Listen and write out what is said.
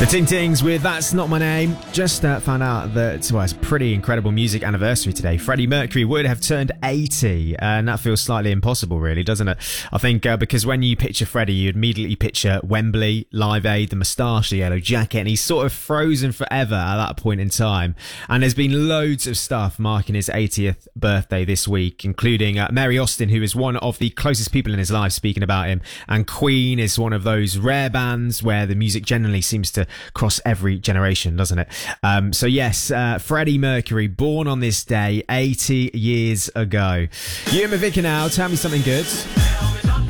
The Ting Tings with That's Not My Name. Just found out that it's a pretty incredible music anniversary today. Freddie Mercury would have turned 80, and that feels slightly impossible, really, doesn't it? I think because when you picture Freddie, you immediately picture Wembley, Live Aid, the moustache, the yellow jacket, and he's sort of frozen forever at that point in time. And there's been loads of stuff marking his 80th birthday this week, including Mary Austin, who is one of the closest people in his life, speaking about him, and Queen is one of those rare bands where the music generally seems to cross every generation, doesn't it? So yes, Freddie Mercury, born on this day 80 years ago. You and Vicky now, tell me something good.